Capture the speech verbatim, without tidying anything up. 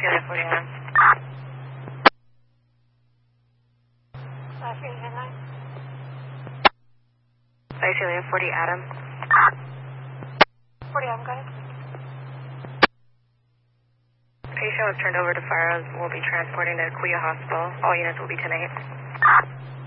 Celia forty Adam. Last name headline. Celia forty Adam. forty Adam, go ahead. Patient was turned over to Fires. Will be transporting to Kuya Hospital. All units will be ten eight.